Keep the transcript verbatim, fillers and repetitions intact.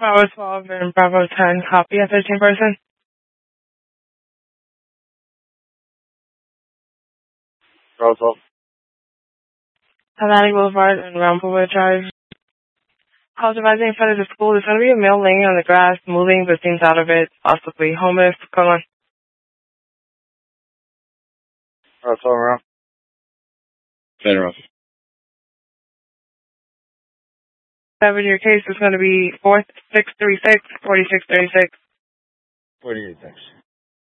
Bravo twelve and Bravo ten, copy a thirteen person. Bravo twelve. Atlantic Boulevard and Ramblewood Drive. Calls advising in front of the school. There's going to be a male laying on the grass, moving, but seems out of it, possibly homeless. Come on. Bravo twelve around. Center office. Seven, your case is going to be four six three six, four six three six. forty-eight, thanks.